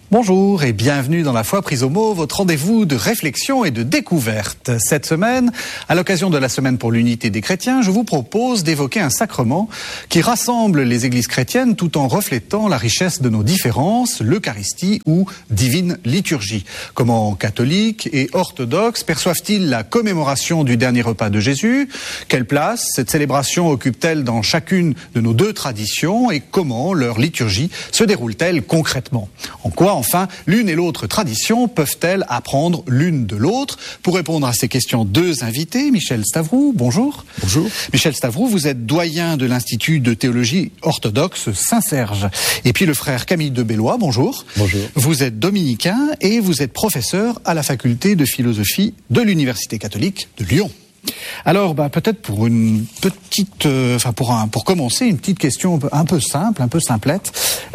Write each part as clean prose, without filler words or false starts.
Bonjour et bienvenue dans La Foi prise au mot, votre rendez-vous de réflexion et de découverte. Cette semaine, à l'occasion de la Semaine pour l'unité des chrétiens, je vous propose d'évoquer un sacrement qui rassemble les églises chrétiennes tout en reflétant la richesse de nos différences, l'Eucharistie ou divine liturgie. Comment catholiques et orthodoxes perçoivent-ils la commémoration du dernier repas de Jésus? Quelle place cette célébration occupe-t-elle dans chacune de nos deux traditions et comment leur liturgie se déroule-t-elle concrètement? En quoi enfin, l'une et l'autre tradition peuvent-elles apprendre l'une de l'autre? Pour répondre à ces questions, deux invités. Michel Stavroux, bonjour. Bonjour. Michel Stavroux, vous êtes doyen de l'Institut de théologie orthodoxe Saint-Serge. Et puis le frère Camille de Bellois, bonjour. Bonjour. Vous êtes dominicain et vous êtes professeur à la faculté de philosophie de l'Université catholique de Lyon. Alors, peut-être pour une petite, pour commencer, une petite question un peu simple, un peu simplette.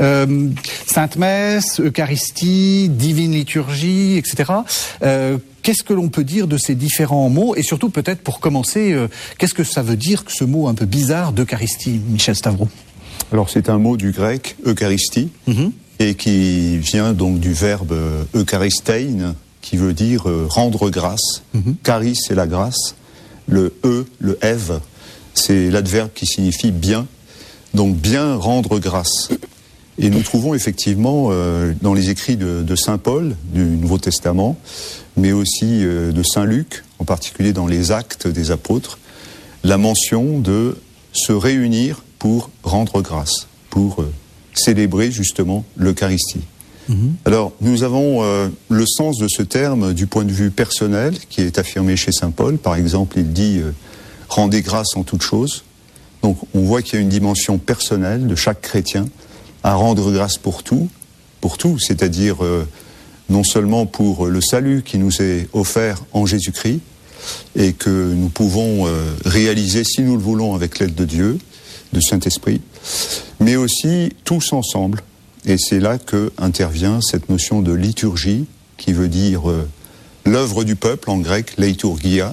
Sainte Messe, Eucharistie, divine liturgie, etc. Qu'est-ce que l'on peut dire de ces différents mots? Et surtout, peut-être pour commencer, qu'est-ce que ça veut dire que ce mot un peu bizarre d'Eucharistie, Michel Stavroux? Alors, c'est un mot du grec Eucharistie, et qui vient donc du verbe eucharistein, qui veut dire rendre grâce. Charis, c'est la grâce. Le le Ève, c'est l'adverbe qui signifie bien, donc bien rendre grâce. Et nous trouvons effectivement dans les écrits de Saint Paul, du Nouveau Testament, mais aussi de Saint Luc, en particulier dans les Actes des Apôtres, la mention de se réunir pour rendre grâce, pour célébrer justement l'Eucharistie. Alors, nous avons le sens de ce terme du point de vue personnel, qui est affirmé chez Saint Paul. Par exemple, il dit « rendez grâce en toutes choses ». Donc, on voit qu'il y a une dimension personnelle de chaque chrétien à rendre grâce pour tout, c'est-à-dire non seulement pour le salut qui nous est offert en Jésus-Christ, et que nous pouvons réaliser, si nous le voulons, avec l'aide de Dieu, de Saint-Esprit, mais aussi tous ensemble. Et c'est là que intervient cette notion de liturgie, qui veut dire l'œuvre du peuple, en grec, leiturgia,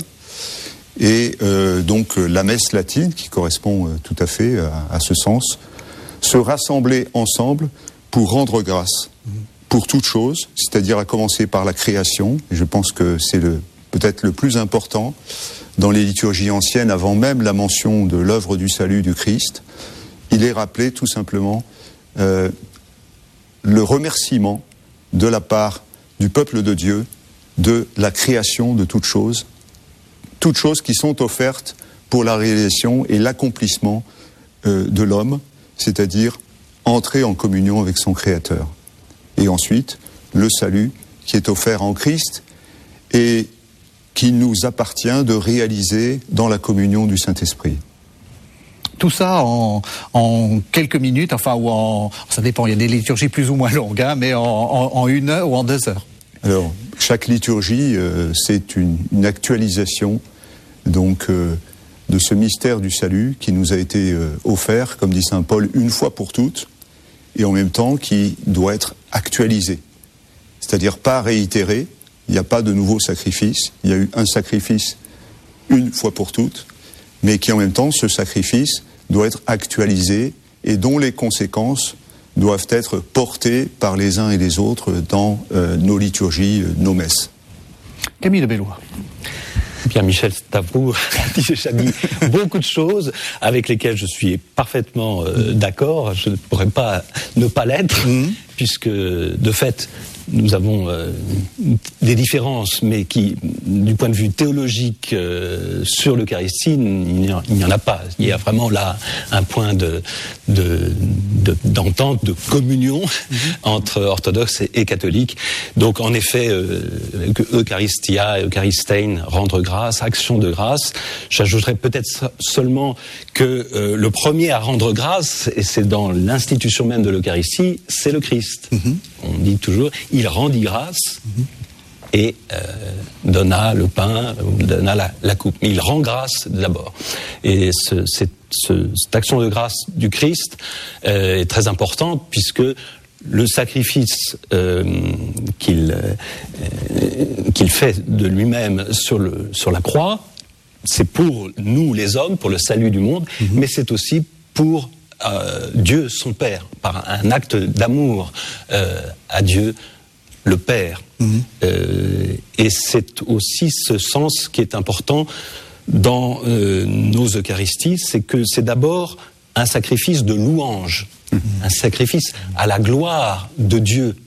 et donc la messe latine, qui correspond tout à fait à ce sens, se rassembler ensemble pour rendre grâce, pour toute chose, c'est-à-dire à commencer par la création, et je pense que c'est peut-être le plus important dans les liturgies anciennes, avant même la mention de l'œuvre du salut du Christ, il est rappelé tout simplement le remerciement de la part du peuple de Dieu de la création de toutes choses qui sont offertes pour la réalisation et l'accomplissement de l'homme, c'est-à-dire entrer en communion avec son Créateur. Et ensuite, le salut qui est offert en Christ et qui nous appartient de réaliser dans la communion du Saint-Esprit. Tout ça en quelques minutes, ça dépend, il y a des liturgies plus ou moins longues, mais en 1 heure ou en 2 heures. Alors, chaque liturgie, c'est une actualisation donc de ce mystère du salut qui nous a été offert, comme dit Saint Paul, une fois pour toutes, et en même temps qui doit être actualisé. C'est-à-dire pas réitéré, il n'y a pas de nouveau sacrifice, il y a eu un sacrifice une fois pour toutes, mais qui en même temps, ce sacrifice doit être actualisé et dont les conséquences doivent être portées par les uns et les autres dans nos liturgies, nos messes. Camille de Bellois. Bien, Michel Stavroux a déjà dit beaucoup de choses avec lesquelles je suis parfaitement d'accord. Je ne pourrais pas ne pas l'être, puisque de fait, nous avons des différences, mais qui, du point de vue théologique, sur l'Eucharistie, il n'y en a pas. Il y a vraiment là un point d'entente, de communion entre orthodoxes et catholiques. Donc, en effet, Eucharistia, Eucharistein, rendre grâce, action de grâce. J'ajouterais peut-être seulement que le premier à rendre grâce, et c'est dans l'institution même de l'Eucharistie, c'est le Christ. On dit toujours, il rendit grâce et donna le pain, donna la coupe. Mais il rend grâce d'abord. Et cette action de grâce du Christ est très importante, puisque le sacrifice qu'il fait de lui-même sur la croix, c'est pour nous les hommes, pour le salut du monde, mais c'est aussi pour Dieu son Père, par un acte d'amour à Dieu le Père. Et c'est aussi ce sens qui est important dans nos Eucharisties, c'est que c'est d'abord un sacrifice de louange, un sacrifice à la gloire de Dieu